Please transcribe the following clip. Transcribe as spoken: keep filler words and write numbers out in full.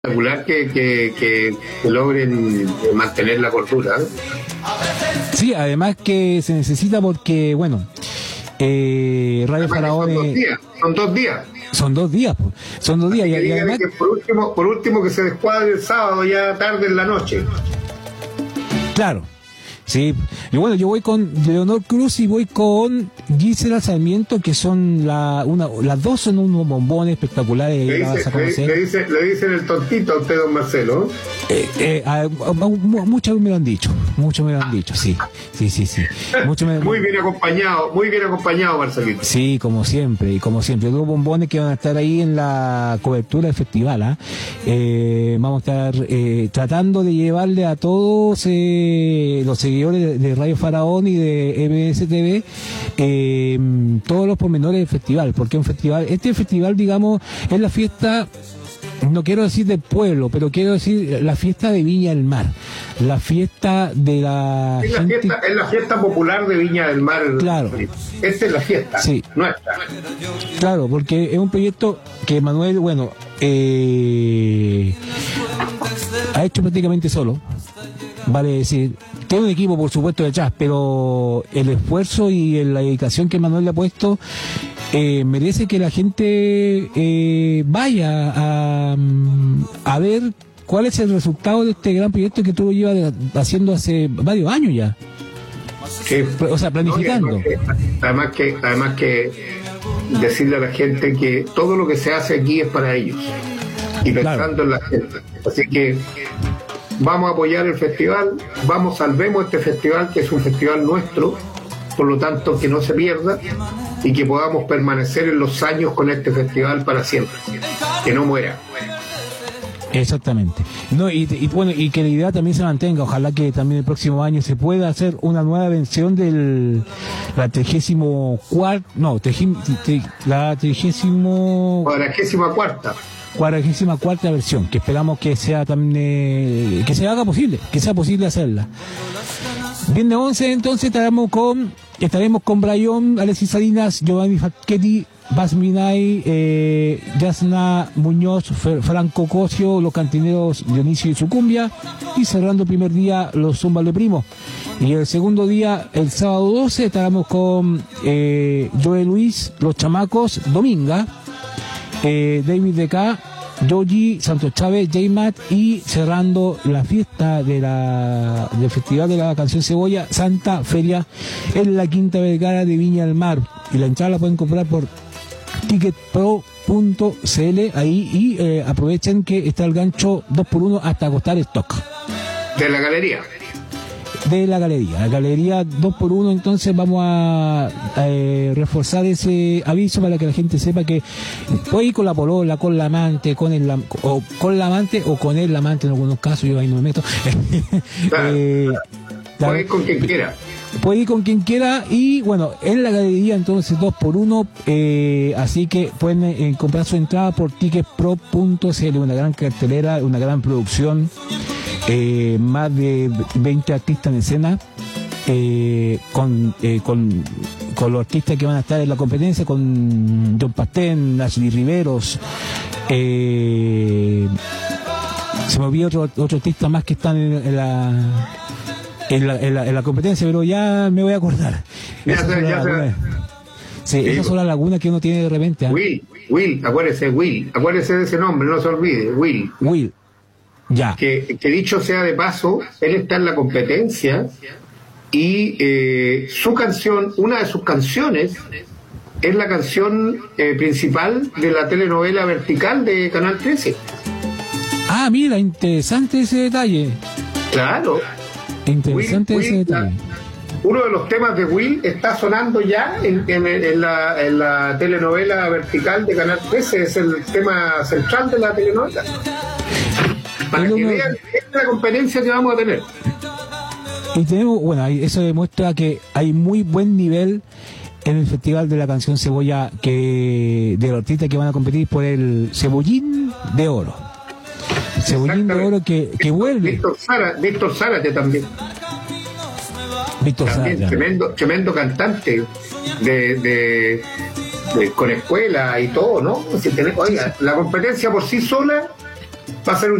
espectacular que, que, que, que logren mantener la cordura. Sí, además que se necesita porque, bueno, eh, Radio Faraón... Son dos días, son dos días. Son dos días, po. son dos días. Y, y además... que por último, por último que se descuadre el sábado ya tarde en la noche. Claro. Sí, y bueno, yo voy con Leonor Cruz y voy con Gisela Sarmiento, que son la, una, las dos son unos bombones espectaculares. Le, dice, a le, le, dice, le dicen el tontito a usted, don Marcelo. Eh, eh, a, a, a, muchos me lo han dicho, muchos me lo han dicho, sí, sí, sí, sí. Mucho me... Muy bien acompañado, muy bien acompañado, Marcelito. Sí, como siempre, y como siempre, dos bombones que van a estar ahí en la cobertura del festival. ¿eh? Eh, vamos a estar eh, tratando de llevarle a todos eh, los seguidores de, de Radio Faraón y de M S T V eh, todos los pormenores del festival, porque un festival, este festival, digamos, es la fiesta, no quiero decir del pueblo, pero quiero decir la fiesta de Viña del Mar, la fiesta de la es la, gente... fiesta, es la fiesta popular de Viña del Mar. Claro. Esta es la fiesta, sí. nuestra. Claro, porque es un proyecto que Manuel, bueno, eh, ha hecho prácticamente solo, vale decir, tiene un equipo por supuesto detrás, pero el esfuerzo y la dedicación que Manuel le ha puesto eh, merece que la gente eh, vaya a, a ver cuál es el resultado de este gran proyecto que tú lo llevas haciendo hace varios años ya. Sí. O sea, planificando. No, además, que, además que además que decirle a la gente que todo lo que se hace aquí es para ellos y pensando claro. en la gente. Así que vamos a apoyar el festival, vamos, salvemos este festival, que es un festival nuestro, por lo tanto que no se pierda y que podamos permanecer en los años con este festival para siempre, que no muera. Exactamente. No, y, y bueno, y que la idea también se mantenga, ojalá que también el próximo año se pueda hacer una nueva versión del la trigésimo cuarta, no, trigim, tri, la trigésimo cuadragésima cuarta. cuadragésima cuarta versión, que esperamos que sea también eh, que se haga posible, que sea posible hacerla. Viernes once, entonces estaremos con estaremos con Brian, Alexis Salinas, Giovanni Facchetti, Basminay, eh, Yasna Muñoz, Fer, Franco Cosio, los cantineros Dionisio y Sucumbia, y cerrando el primer día los Zumba de Primo. Y el segundo día, el sábado doce, estaremos con eh, Joe Luis, los Chamacos, Dominga, eh, David D K, Yogi, Santos Chávez, J-Mat, y cerrando la fiesta de la del Festival de la Canción Cebolla, Santa Feria en la Quinta Vergara de Viña del Mar. Y la entrada la pueden comprar por ticket pro punto c l ahí, y eh, aprovechen que está el gancho dos por uno hasta costar stock. De la galería. De la galería, la galería dos por uno, entonces vamos a, a eh, reforzar ese aviso para que la gente sepa que puede ir con la polola, con la amante, con el o con la amante o con el amante en algunos casos, yo ahí no me meto. Claro, eh, claro. Puede ir con quien quiera. Puede ir con quien quiera, y bueno, en la galería entonces dos por uno, eh, así que pueden eh, comprar su entrada por ticket pro punto c l, una gran cartelera, una gran producción. Eh, más de veinte artistas en escena, eh, con, eh, con con los artistas que van a estar en la competencia, con John Pastén, Ashley Riveros, eh, se me olvidó otro, otro artista más que están en, en, la, en, la, en la en la competencia, pero ya me voy a acordar. Ya sé, ya sé. Sí, esas son las lagunas que uno tiene de repente. ¿eh? Will, Will, acuérdese, Will, acuérdese de ese nombre, no se olvide, Will. Will. Ya. Que, que dicho sea de paso, él está en la competencia y eh, su canción, una de sus canciones, es la canción eh, principal de la telenovela Vertical de Canal trece. Ah, mira, interesante ese detalle. Claro. Interesante Will, ese Will, detalle. Uno de los temas de Will está sonando ya en, en, en, la, en la telenovela Vertical de Canal trece, es el tema central de la telenovela. Para que vean la competencia que vamos a tener. Y tenemos, bueno, eso demuestra que hay muy buen nivel en el Festival de la Canción Cebolla, que de los artistas que van a competir por el Cebollín de Oro. El Cebollín de Oro que, que vuelve. Víctor Zárate, Víctor Zárate también. Víctor también Zárate. Tremendo, tremendo cantante de, de, de con escuela y todo, ¿no? Si tenés, oiga, la competencia por sí sola va a ser un